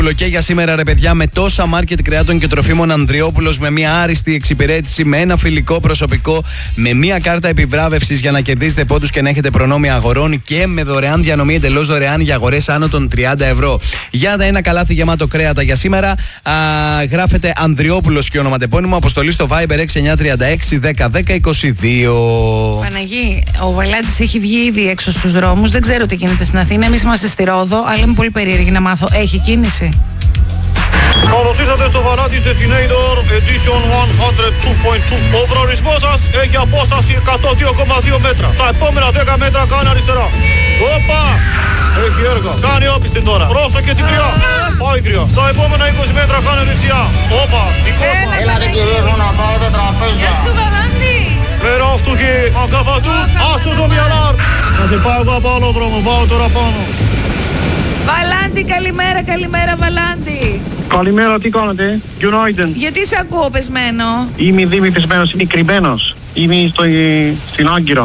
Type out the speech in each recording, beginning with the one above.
Και για σήμερα, ρε παιδιά, με τόσα μάρκετ κρεάτων και τροφίμων Ανδριόπουλος, με μια άριστη εξυπηρέτηση, με ένα φιλικό προσωπικό, με μια κάρτα επιβράβευσης για να κερδίσετε πόντους και να έχετε προνόμια αγορών και με δωρεάν διανομή εντελώς δωρεάν για αγορές άνω των 30 ευρώ. Για ένα καλάθι γεμάτο κρέατα για σήμερα, γράφετε Ανδριόπουλος και ονοματεπώνυμο, αποστολή στο Viber 6936 10 10 22. Παναγί, ο Βαλάντης έχει βγει ήδη έξω στους δρόμους. Δεν ξέρω τι γίνεται στην Αθήνα. Εμείς είμαστε στη Ρόδο, αλλά είμαι πολύ περίεργη να μάθω. Έχει κίνηση? Καλώς ήρθατε στο Βαλάντης Destinator Edition 102.2. Ο προορισμός σας έχει απόσταση 102,2 μέτρα. Τα επόμενα 10 μέτρα κάνει αριστερά. Όπα! Έχει έργα. Κάνει όπισθεν τώρα. Πρόσεχε την κρυά. Πάει κρυά. Στα επόμενα 20 μέτρα κάνει δεξιά. Όπα! Δικός μας. Έλατε κυρίως να πάω τα τραπέζια. Γεια σου Βαλάντη. Πέρα αυτού και ακαβατού. Άστο το μυαλάρ. Θα σε πάω εγώ από άλλο δρόμο. Πάω τώρα πάνω. Βαλάντη, καλημέρα, καλημέρα Βαλάντη. Καλημέρα, τι κάνετε? United. Γιατί σε ακούω πεσμένο? Είμαι πεσμένος, είμαι κρυμμένος. Είμαι στην Άγκυρα.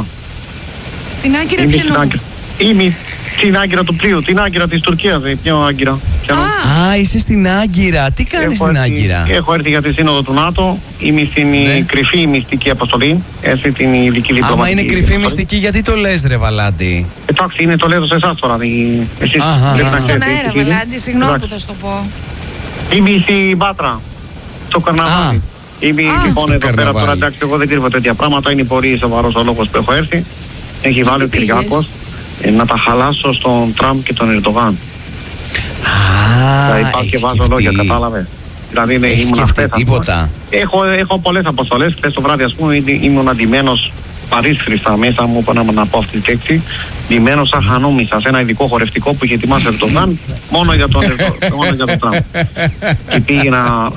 Στην Άγκυρα ποιανού? Είμαι στην Άγκυρα του πλοίου, την Άγκυρα της Τουρκίας, πιο Άγκυρα. Α, είσαι στην Άγκυρα. Τι κάνεις στην Άγκυρα? Έχω έρθει για τη σύνοδο του ΝΑΤΟ. Είμαι στην κρυφή μυστική αποστολή. Έρθει την ειδική διπλωματική. Άμα είναι κρυφή μυστική, γιατί το λες, ρε Βαλάντη? Εντάξει, το λέω σε εσάς τώρα. Εσείς είσαι στον αέρα, Βαλάντη, συγγνώμη που θα σου το πω. Είμαι στην Πάτρα, στο Καρναβάλι. Είμαι λοιπόν εδώ πέρα τώρα, εντάξει, εγώ δεν κρύβω τέτοια πράγματα. Είναι πολύ σοβαρός ο λόγος που έχω έρθει. Έχει βάλει ο Κυριάκος να τα χαλάσω στον Τραμπ και τον Ερντογάν. Δηλαδή πάω και βάζω λόγια, κατάλαβε. Δηλαδή ήμουν αυτές. Τίποτα. Έχω πολλές αποστολές. Χθες το βράδυ, ας πούμε, ήμουν αντιμένος παρίσφριστα μέσα μου, να πω αυτή τη λέξη, ντυμένος σαν χανούμισσα σε ένα ειδικό χορευτικό που είχε ετοιμάσει ο Ερντογάν μόνο για τον Τραμπ. Και πήγαινα.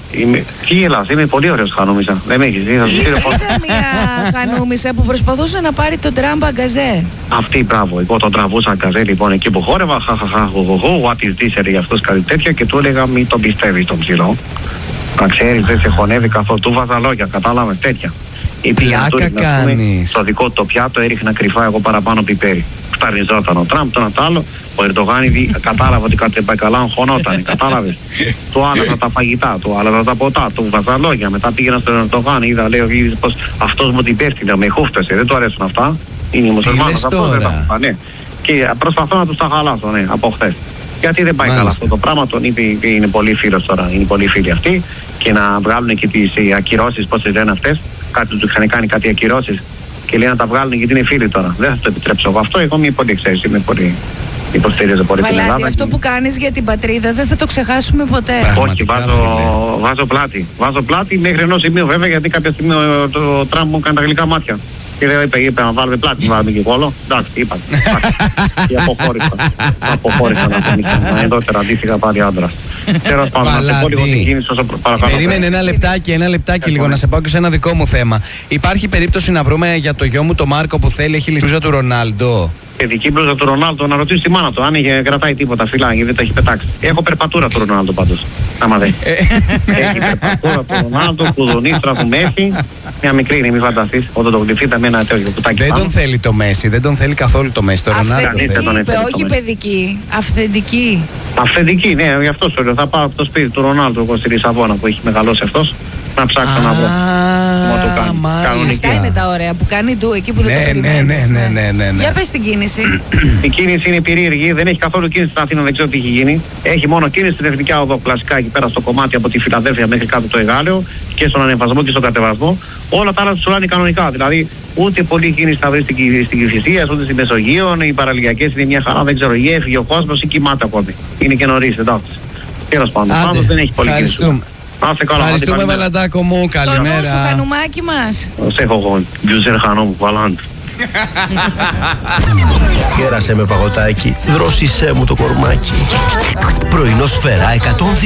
Τι γελάς, είμαι πολύ ωραίος χανούμισσα. Δεν έχεις δει, θα σου Ήταν μια χανούμισσα που προσπαθούσε να πάρει τον Τραμπ αγκαζέ. Αυτή, μπράβο, εγώ τον τραβούσα αγκαζέ λοιπόν εκεί που χόρευα. What is this, έλεγε αυτός κάτι τέτοια και του έλεγα μην τον πιστεύεις τον ψηλό. Να ξέρεις, δεν σε χωνεύει καθόλου, του βάζα λόγια, κατάλαβες, τέτοια. Πλάκα κάνεις. Στο δικό του το πιάτο έριχνα κρυφά εγώ παραπάνω πιπέρι. Φταριζόταν ο Τραμπ, τον άλλο. Ο Ερντογάν κατάλαβε ότι κάτι δεν πάει καλά, χωνόταν. Κατάλαβε. Του άλλαζα τα φαγητά, του άλλαζα τα ποτά, του βάζα λόγια. Μετά πήγαινα στον Ερντογάν, είδα, λέω, πως αυτός μου την πέφτει, με χούφτασε. Δεν του αρέσουν αυτά. Είναι μουσουλμάνος, αυτό δεν τα φάνε. Και προσπαθώ να του τα χαλάσω, ναι, από χθες. Γιατί δεν πάει καλά αυτό το πράγμα, τον είπε, είναι πολύ φίλος τώρα, είναι πολύ φίλοι αυτοί. Και να βγάλουν και τις ακυρώσεις, πώς τις λένε αυτές. Κάτι του είχαν κάνει κάτι ακυρώσεις και λέει να τα βγάλουν γιατί είναι φίλοι τώρα. Δεν θα το επιτρέψω εγώ αυτό. Εγώ είμαι πολύ εξαίρεση, είμαι πολύ. Υποστηρίζω πολύ την Ελλάδα. Βαλάντη, αυτό που κάνεις για την πατρίδα δεν θα το ξεχάσουμε ποτέ. Όχι, βάζω πλάτη. Βάζω πλάτη μέχρι ενός σημείου βέβαια, γιατί κάποια στιγμή ο Τραμπ μου έκανε τα γλυκά μάτια. Και είπε να βάλουμε πλάτη, βάλουμε και κόλλο. Εντάξει, είπα. Και αποχώρησα να το μισά. Εδώ τώρα αντίστοιχα πάλι άντρας. Τέλος πάντων, να σε πω λίγο την κίνηση όσο παρακαλώ. Περίμενε ένα λεπτάκι λίγο, να σε πάω και σε ένα δικό μου θέμα. Υπάρχει περίπτωση να βρούμε για το γιο μου το Μάρκο που θέλει, έχει λυσούζα του Ρονάλντο? Παιδική μπλούζα του Ρονάλντο, να ρωτήσει τη μάνα του αν κρατάει τίποτα φυλάκι, γιατί τα έχει πετάξει. Έχω περπατούρα του Ρονάλντο πάντως. Άμα δεν. Έχει περπατούρα του Ρονάλντο, κουδουνίστρα του Μέση. Μια μικρή είναι, μην φανταστείς. Όταν το γλυφείτε με ένα τέτοιο κουτάκι. Δεν τον θέλει το Μέση, δεν τον θέλει καθόλου το Μέση. Το Ρονάλντο. Όχι παιδική, αυθεντική. Αυθεντική, ναι, γι' αυτό σου λέω. Θα πάω από το σπίτι του Ρονάλντο, εγώ στη Λισαβόνα που έχει μεγαλώσει αυτός. Να ψάξω να βρω. Αυτά είναι τα ωραία που κάνει ντου εκεί που δεν το περιμένεις. Ναι. Για πες την κίνηση. Η κίνηση είναι περίεργη, δεν έχει καθόλου κίνηση στην Αθήνα, δεν ξέρω τι έχει γίνει. Έχει μόνο κίνηση στην Εθνική Οδό, κλασικά εκεί πέρα στο κομμάτι από τη Φιλαδέλφια μέχρι κάτω το Εγάλεο και στον ανεβασμό και στον κατεβασμό. Όλα τα άλλα του σουράνει κανονικά. Δηλαδή ούτε πολύ κίνηση θα βρει στην Κηφισίας, ούτε στη Μεσογείο. Οι παραλιακές είναι μια χαρά, δεν ξέρω, έφυγε ο κόσμος ή κοιμάται ακόμη. Είναι και νωρίς, εντάξει. Τέλος πάντων, δεν έχει πολύ κίνηση. Ευχαριστούμε, Βαλαντάκο μου, καλημέρα. Το νου σου, χανουμάκι μας. Σε έχω εγώ, γιουζερ χανόμου, Βαλάντ. Γέρασε με παγωτάκι, δρόσισέ μου το κορμάκι. Πρωινό Σφαίρα 102.